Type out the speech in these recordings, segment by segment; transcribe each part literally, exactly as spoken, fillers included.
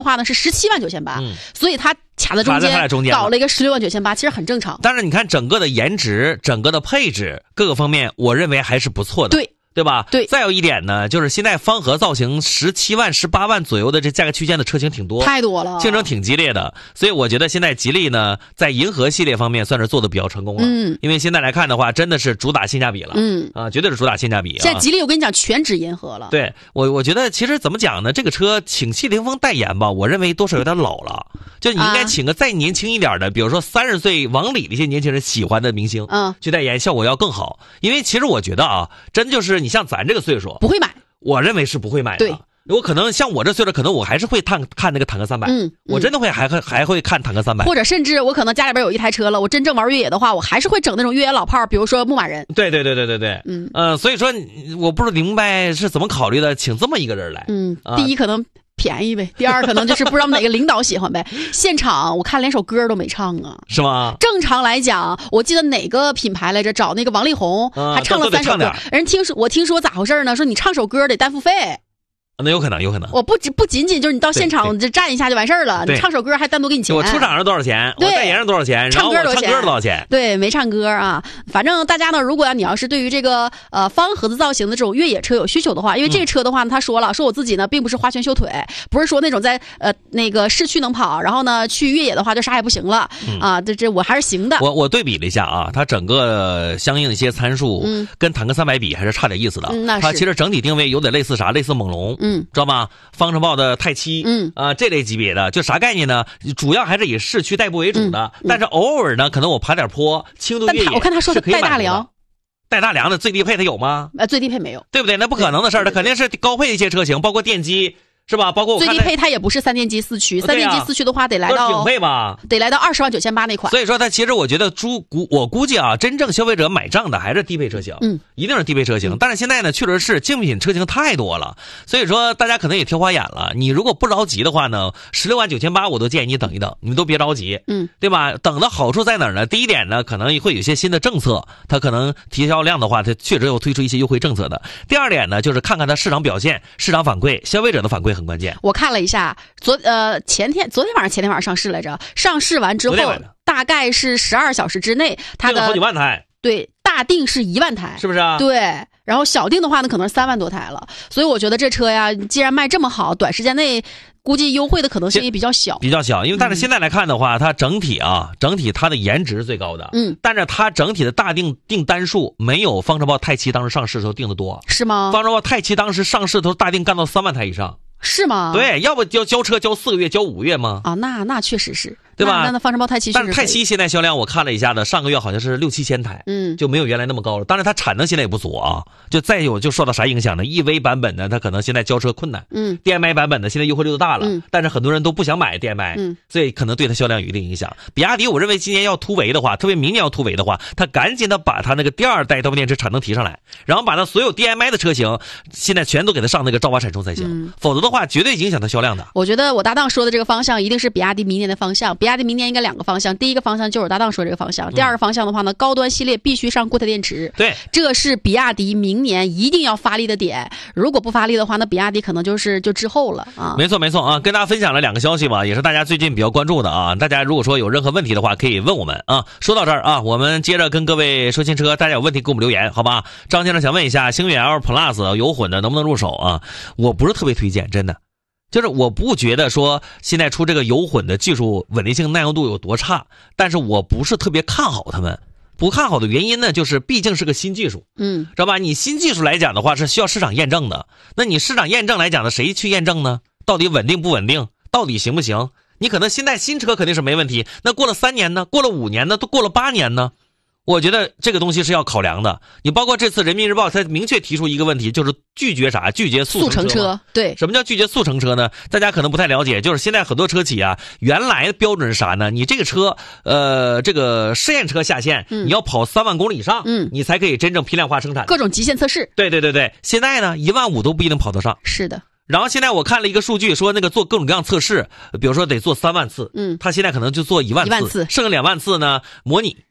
话呢是十七万九千八，所以它卡在中间， 中间搞了一个十六万九千八，其实很正常。 但是你看整个的颜值、整个的配置各个方面，我认为还是不错的。 对。 对吧？ 对。 再有一点呢，就是现在方盒造型十七万、十八万左右的这价格区间的车型挺多， 太多了， 竞争挺激烈的。所以我觉得现在吉利呢，在银河系列方面算是做的比较成功了。 嗯， 因为现在来看的话，真的是主打性价比了。 嗯啊，绝对是主打性价比、啊。 现在吉利我跟你讲，全指银河了。 对我，我觉得其实怎么讲呢？这个车请谢霆锋代言吧，我认为多少有点老了。就你应该请个再年轻一点的，啊、比如说三十岁往里的一些年轻人喜欢的明星， 嗯， 去代言，效果要更好。因为其实我觉得啊，真就是你像咱这个岁数。 不会买， 我认为是不会买的。 对， 我可能像我这岁数，可能我还是会看看那个坦克三百。 嗯， 我真的会还会还会看坦克三百， 或者甚至我可能家里边有一台车了，我真正玩越野的话，我还是会整那种越野老炮，比如说牧马人。 对对对对对对， 嗯呃，所以说我不是明白是怎么考虑的，请这么一个人来。 嗯， 啊、 第一可能便宜呗，第二可能就是不知道哪个领导喜欢呗。现场我看连首歌都没唱啊， 是吗？ 正常来讲，我记得哪个品牌来着，找那个王力宏、 啊、 还唱了三首歌。人听说我听说咋回事呢？说你唱首歌得单付费。 那有可能，有可能。 我不不仅仅就是你到现场就站一下就完事儿了，你唱首歌还单独给你钱。 我出场是多少钱？我代言是多少钱？ 唱歌多少钱？ 唱歌多少钱？ 对，没唱歌啊。反正大家呢，如果要你要是对于这个呃方盒子造型的这种越野车有需求的话，因为这个车的话呢，他说了，说我自己呢并不是花拳绣腿，不是说那种在呃那个市区能跑，然后呢去越野的话就啥也不行了、嗯、啊。这这我还是行的。 我我对比了一下啊，它整个相应的一些参数，嗯，跟坦克三百比还是差点意思的。 嗯，那是。 它其实整体定位有点类似啥？类似猛龙， 嗯， 知道吗？方程豹的泰七， 嗯啊、呃，这类级别的，就啥概念呢？主要还是以市区代步为主的，嗯嗯、但是偶尔呢，可能我爬点坡，轻度越野， 我看他说的带大梁， 带大梁的最低配它有吗？ 呃，最低配没有， 对不对？那不可能的事儿，它肯定是高配的一些车型，包括电机。是吧？包括我最低配它也不是三电机四驱，三电机四驱的话得来到顶配吧， 得来到二十万九千八那款。 所以说它其实我觉得估估我估计啊，真正消费者买账的还是低配车型， 嗯， 一定是低配车型。 嗯、 但是现在呢，确实是竞品车型太多了，所以说大家可能也挑花眼了。你如果不着急的话呢，十六万九千八我都建议你等一等，你们都别着急， 嗯， 对吧？等的好处在哪儿呢？第一点呢，可能会有一些新的政策，它可能提销量的话，它确实有推出一些优惠政策的。第二点呢，就是看看它市场表现、市场反馈、消费者的反馈很关键。 我看了一下，昨呃前天昨天晚上前天晚上上市来着，上市完之后大概是十二小时之内，它的好几万台， 对，大定是一万台， 是不是啊？ 对，然后小定的话呢，可能是三万多台了。所以我觉得这车呀，既然卖这么好，短时间内估计优惠的可能性也比较小， 比较小。因为但是现在来看的话，嗯、它整体啊，整体它的颜值是最高的， 嗯， 但是它整体的大定订单数没有方程豹泰七当时上市的时候订的多， 是吗？ 方程豹泰七当时上市的时候大定干到三万台以上。 是吗？ 对，要不交交车交四个月，交五个月吗？ 啊，那那确实是， 对吧？ 那那方程豹泰七， 但是泰七现在销量我看了一下的，上个月好像是六七千台， 嗯， 就没有原来那么高了。当然它产能现在也不足啊。就再有就受到啥影响呢 ？E V 版本呢，它可能现在交车困难， 嗯 ，D M I 版本呢，现在优惠力度大了， 嗯， 但是很多人都不想买 D M I， 嗯， 所以可能对它销量有一定影响。比亚迪我认为今年要突围的话，特别明年要突围的话，它赶紧的把它那个第二代刀片电池产能提上来，然后把它所有 D M I 的车型现在全都给它上那个兆瓦闪充才行， 嗯， 否则的话绝对影响它销量的。 我觉得我搭档说的这个方向一定是比亚迪明年的方向。比亚迪明年应该两个方向，第一个方向就是我搭档说这个方向，第二个方向的话呢，高端系列必须上固态电池。 对， 这是比亚迪明年一定要发力的点。如果不发力的话，那比亚迪可能就是就滞后了啊。 没错没错啊，跟大家分享了两个消息吧，也是大家最近比较关注的啊。大家如果说有任何问题的话，可以问我们啊。说到这儿啊，我们接着跟各位说新车，大家有问题给我们留言，好吧？张先生想问一下，星越 L Plus 油混的能不能入手啊？我不是特别推荐，真的。就是我不觉得说现在出这个油混的技术稳定性耐用度有多差，但是我不是特别看好他们。不看好的原因呢，就是毕竟是个新技术， 嗯， 知道吧？你新技术来讲的话是需要市场验证的，那你市场验证来讲的，谁去验证呢？到底稳定不稳定？到底行不行？你可能现在新车肯定是没问题，那过了三年呢？过了五年呢？都过了八年呢？我觉得这个东西是要考量的。你包括这次人民日报它明确提出一个问题，就是拒绝啥？拒绝速成车。 车对， 什么叫拒绝速成车呢？大家可能不太了解，就是现在很多车企啊，原来的标准是啥呢？你这个车，呃，这个试验车下线， 嗯、 你要跑三万公里以上， 嗯， 你才可以真正批量化生产。 各种极限测试。 对对对对，现在呢，一万五都不一定跑得上。 是的。 然后现在我看了一个数据，说那个做各种各样测试，比如说得做三万次， 嗯， 他现在可能就做一万次， 一万次， 剩下两万次呢模拟。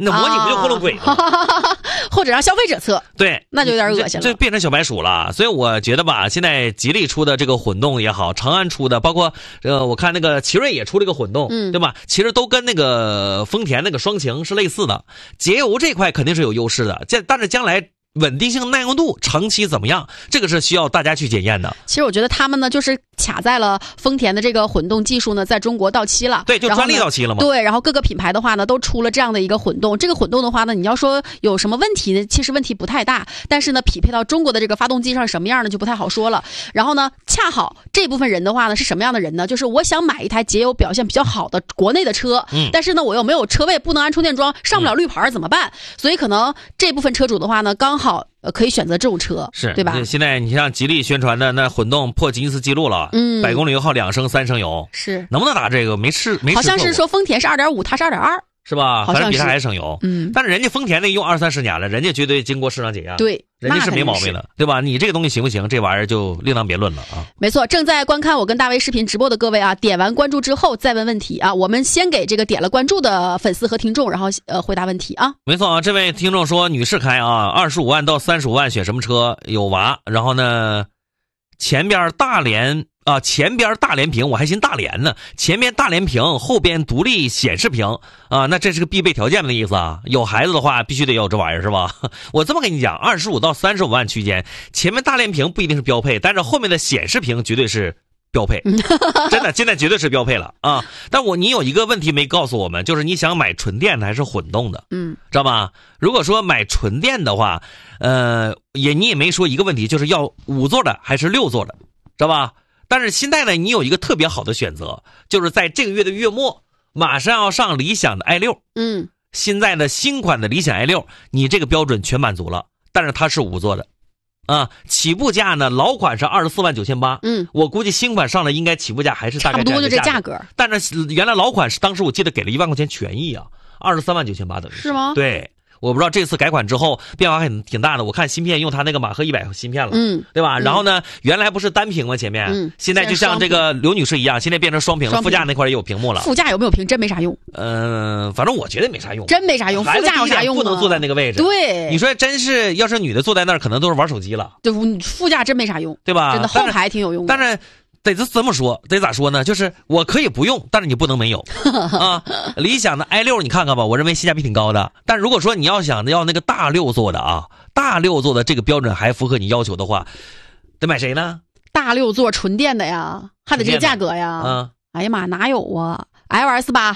那模拟不就糊弄鬼吗？ 啊、或者让消费者测， 对， 那就有点恶心了， 这变成小白鼠了。所以我觉得吧，现在吉利出的这个混动也好，长安出的，包括呃，我看那个奇瑞也出了个混动， 嗯， 对吧？其实都跟那个丰田那个双擎是类似的，节油这块肯定是有优势的，这但是将来稳定性、耐用度、长期怎么样，这个是需要大家去检验的。 其实我觉得他们呢，就是卡在了丰田的这个混动技术呢，在中国到期了。 对，就专利到期了嘛。 对，然后各个品牌的话呢，都出了这样的一个混动。这个混动的话呢，你要说有什么问题呢？其实问题不太大，但是呢，匹配到中国的这个发动机上什么样呢，就不太好说了。然后呢，恰好这部分人的话呢，是什么样的人呢？就是我想买一台节油表现比较好的国内的车， 嗯， 但是呢，我又没有车位，不能安充电桩，上不了绿牌，怎么办？所以可能这部分车主的话呢，刚好。呃，可以选择这种车， 是对吧？ 现在你像吉利宣传的那混动破吉尼斯记录了， 嗯， 百公里油耗两升三升油， 是能不能打这个？没试没试好像是说丰田是二点五，它是二点二， 是吧？ 好像是反正比它还省油， 嗯。 但是人家丰田那用二三十年了，人家绝对经过市场检验， 对， 人家是没毛病的，对吧？你这个东西行不行？这玩意儿就另当别论了啊。 没错，正在观看我跟大卫视频直播的各位啊，点完关注之后再问问题啊。我们先给这个点了关注的粉丝和听众，然后呃回答问题啊。 没错啊，这位听众说，女士开啊，二十五万到三十五万选什么车？有娃，然后呢，前边大连啊，前边大连屏，我还寻大连呢，前边大连屏，后边独立显示屏啊，那这是个必备条件的意思啊。有孩子的话，必须得有这玩意儿是吧？我这么跟你讲，二十五到三十五万区间，前面大连屏不一定是标配，但是后面的显示屏绝对是标配，真的，现在绝对是标配了啊！但我你有一个问题没告诉我们，就是你想买纯电的还是混动的？ 嗯， 知道吧？如果说买纯电的话，呃，也你也没说一个问题，就是要五座的还是六座的，知道吧？但是现在呢，你有一个特别好的选择，就是在这个月的月末，马上要上理想的 i 六， 嗯， 现在的新款的理想 i 六，你这个标准全满足了，但是它是五座的。啊，起步价呢？老款是二十四万九千八， 嗯， 我估计新款上来应该起步价还是大概差不多就这价格。 格。 但是原来老款是当时我记得给了一万块钱权益啊，二十三万九千八等于是吗？ 对，我不知道这次改款之后变化还挺大的。我看芯片用它那个马赫一百芯片了， 嗯， 对吧？ 嗯、 然后呢，原来不是单屏吗？前面， 嗯， 现在就像这个刘女士一样，现在变成双屏了，副驾那块也有屏幕了。 副驾有没有屏真没啥用。 嗯、呃，反正我觉得没啥用， 真没啥用。副驾有啥用？ 不能坐在那个位置。 对， 你说真是，要是女的坐在那儿，可能都是玩手机了。 对，副驾真没啥用， 对吧？ 真的后排挺有用的。 但是。得这么说，得咋说呢？就是我可以不用，但是你不能没有啊。理想的 i 六你看看吧，我认为性价比挺高的。但如果说你要想要那个大六座的啊，大六座的这个标准还符合你要求的话，得买谁呢？ 大六座纯电的呀，还得这个价格呀。 嗯， 哎呀妈，哪有啊 ？L S 八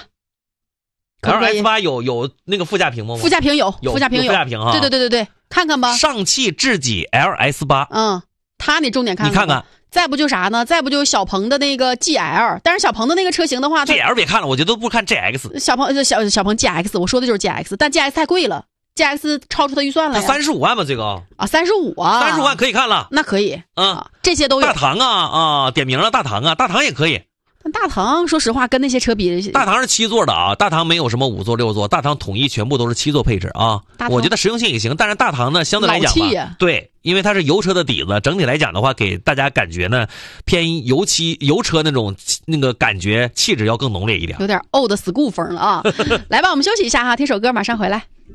，L S 八有有那个副驾屏吗？ 副驾屏有， 有副驾屏有， 副驾屏哈。 对对对对对，看看吧。 上汽智己 L S 八， 嗯，它你重点看看， 你看看。 再不就啥呢？再不就小鹏的那个 G L， 但是小鹏的那个车型的话 ，G L 别看了，我觉得不看 G X。 小鹏小小鹏 G X， 我说的就是 G X， 但 G X 太贵了 ，G X 超出他预算了呀。 三十五万吧，最高啊，三十五啊， 三十五万可以看了， 那可以， 嗯， 啊、这些都有。 大唐啊啊，点名了大唐啊，大唐也可以。 但大唐说实话跟那些车比， 大唐是七座的啊，大唐没有什么五座六座，大唐统一全部都是七座配置啊。我觉得实用性也行，但是大唐呢相对来讲吧，对，因为它是油车的底子，整体来讲的话，给大家感觉呢偏油漆油车那种那个感觉气质要更浓烈一点， 有点 old school 风了啊。来吧，我们休息一下哈，听首歌，马上回来。